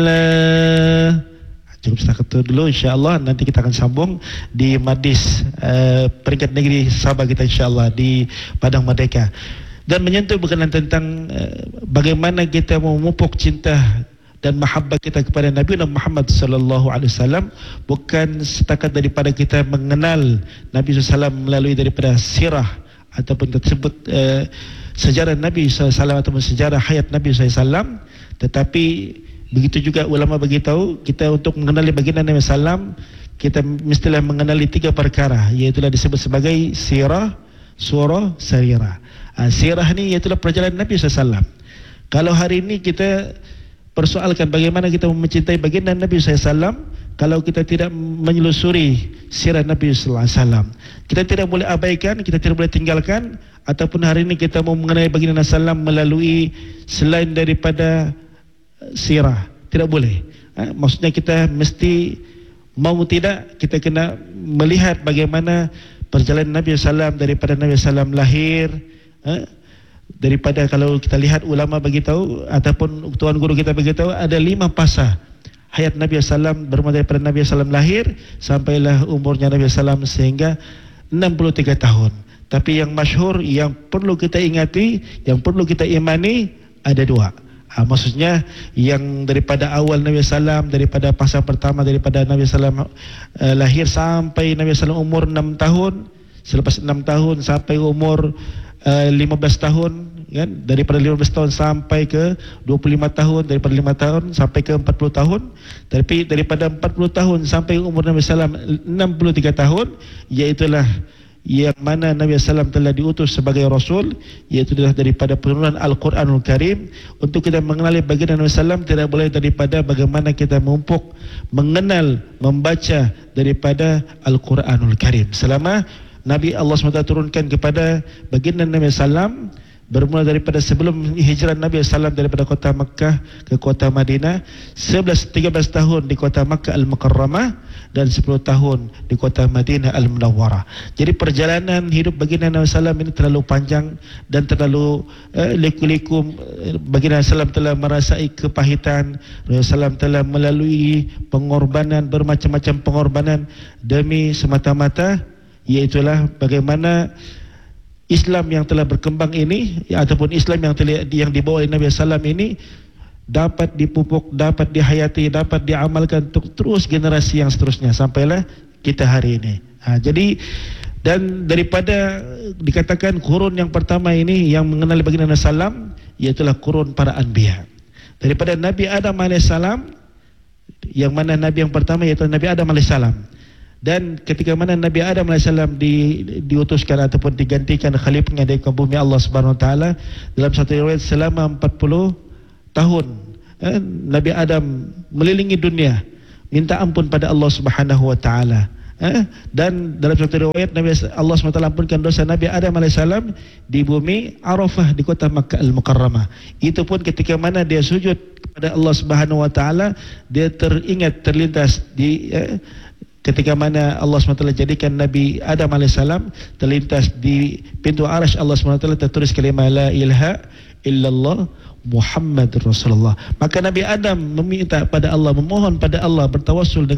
Cukup setakat itu dulu, insyaAllah nanti kita akan sambung di Madis peringkat negeri Sabah kita, insyaAllah di Padang Merdeka, dan menyentuh berkenaan tentang bagaimana kita memupuk cinta dan mahabbah kita kepada Nabi Muhammad sallallahu alaihi wasallam, bukan setakat daripada kita mengenal Nabi SAW melalui daripada sirah ataupun tersebut sejarah Nabi SAW ataupun sejarah hayat Nabi SAW, tetapi begitu juga ulama beritahu kita untuk mengenali baginda Nabi SAW, kita mestilah mengenali 3 perkara, iaitulah disebut sebagai sirah, surah, sarirah. Sirah ni iaitulah perjalanan Nabi SAW. Kalau hari ini kita persoalkan bagaimana kita mencintai baginda Nabi SAW, kalau kita tidak menyelusuri sirah Nabi SAW, kita tidak boleh abaikan, kita tidak boleh tinggalkan. Ataupun hari ini kita mau mengenai baginda Nabi SAW melalui selain daripada sirah, tidak boleh. Maksudnya kita mesti mau tidak, kita kena melihat bagaimana perjalanan Nabi SAW daripada Nabi SAW lahir, daripada kalau kita lihat ulama beritahu ataupun tuan guru kita beritahu ada 5 fasa hayat Nabi SAW, bermula daripada Nabi SAW lahir sampailah umurnya Nabi SAW sehingga 63 tahun. Tapi yang masyhur, yang perlu kita ingati, yang perlu kita imani ada 2. Maksudnya yang daripada awal Nabi SAW, daripada fasa pertama daripada Nabi SAW lahir sampai Nabi SAW umur 6 tahun, selepas 6 tahun sampai umur 15 tahun, kan? Daripada 15 tahun sampai ke 25 tahun, daripada 5 tahun sampai ke 40 tahun, tapi daripada 40 tahun sampai umur Nabi SAW 63 tahun, iaitulah yang mana Nabi SAW telah diutus sebagai Rasul, iaitu daripada penurunan Al-Quranul Karim. Untuk kita mengenali baginda Nabi SAW, tidak boleh daripada bagaimana kita memupuk, mengenal, membaca daripada Al-Quranul Karim. Selama Nabi Allah SWT turunkan kepada baginda Nabi SAW, bermula daripada sebelum hijrah Nabi SAW daripada kota Makkah ke kota Madinah, 13 tahun di kota Makkah Al-Mukarramah dan 10 tahun di kota Madinah Al-Munawwarah. Jadi perjalanan hidup baginda Nabi SAW ini terlalu panjang dan terlalu liku-liku. Baginda Nabi SAW telah merasai kepahitan, Nabi SAW telah melalui pengorbanan, bermacam-macam pengorbanan demi semata-mata iaitulah bagaimana Islam yang telah berkembang ini, ataupun Islam yang dibawa oleh Nabi SAW ini dapat dipupuk, dapat dihayati, dapat diamalkan untuk terus generasi yang seterusnya sampailah kita hari ini. Jadi dan daripada dikatakan kurun yang pertama ini yang mengenali baginda Nabi SAW, iaitulah kurun para anbiya. Daripada Nabi Adam AS, yang mana Nabi yang pertama iaitu Nabi Adam AS. Dan ketika mana Nabi Adam AS diutuskan ataupun digantikan khalifahnya dari bumi Allah Subhanahu Wa Taala, dalam satu riwayat selama 40 tahun Nabi Adam melilingi dunia minta ampun pada Allah Subhanahu Wa Taala. Dan dalam satu riwayat Allah SWT ampunkan dosa Nabi Adam AS di bumi Arafah di kota Makkah Al-Mukarramah. Itu pun ketika mana dia sujud kepada Allah Subhanahu Wa Taala, dia teringat, terlintas di ketika mana Allah SWT jadikan Nabi Adam AS terlintas di pintu arash Allah SWT tertulis kalimah la ilaha illallah Muhammad Rasulullah. Maka Nabi Adam meminta pada Allah, memohon pada Allah, bertawassul dengan